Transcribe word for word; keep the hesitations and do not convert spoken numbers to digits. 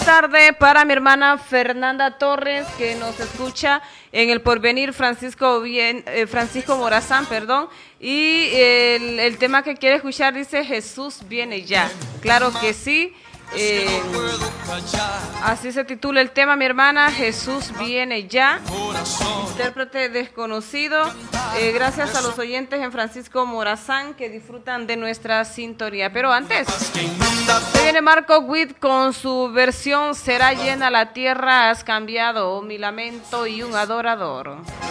tarde para mi hermana Fernanda Torres, que nos escucha en el Porvenir, Francisco, Bien, eh, Francisco Morazán, perdón, y el, el tema que quiere escuchar dice Jesús viene ya. Claro que sí. Eh, así se titula el tema, mi hermana, Jesús viene ya. Intérprete desconocido. Eh, gracias a los oyentes en Francisco Morazán que disfrutan de nuestra sintonía. Pero antes, se viene Marco Witt con su versión Será llena la tierra, has cambiado mi lamento y un adorador.